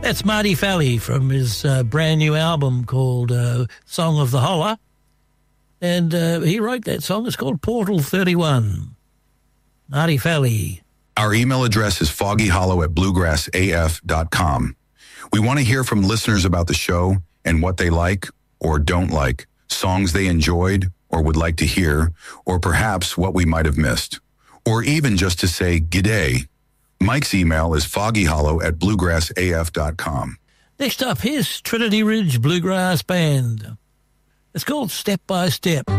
That's Marty Fally from his brand new album called Song of the Holler. And he wrote that song. It's called Portal 31. Marty Fally. Our email address is foggyhollow@bluegrassaf.com. We want to hear from listeners about the show and what they like or don't like, songs they enjoyed or would like to hear, or perhaps what we might have missed, or even just to say g'day. Mike's email is foggyhollow@bluegrassaf.com. Next up, here's Trinity Ridge Bluegrass Band. It's called Step by Step.